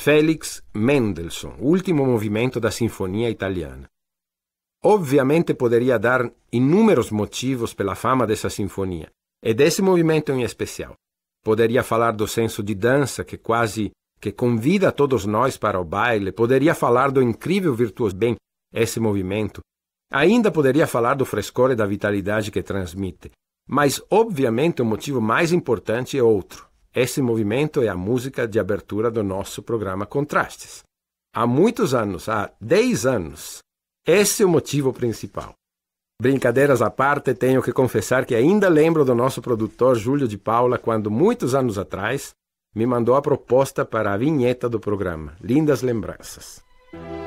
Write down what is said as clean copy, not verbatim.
Felix Mendelssohn, último movimento da Sinfonia Italiana. Ovviamente poderia dar inúmeros motivos pela fama dessa sinfonia, e desse movimento em especial. Poderia falar do senso de dança que convida todos nós para o baile, poderia falar do incrível virtuoso bem esse movimento, ainda poderia falar do frescor e da vitalidade que transmite. Mas, obviamente, o motivo mais importante é outro. Esse movimento é a música de abertura do nosso programa Contrastes. Há muitos anos, há 10 anos, esse é o motivo principal. Brincadeiras à parte, tenho que confessar que ainda lembro do nosso produtor Júlio de Paula quando, muitos anos atrás, me mandou a proposta para a vinheta do programa. Lindas lembranças.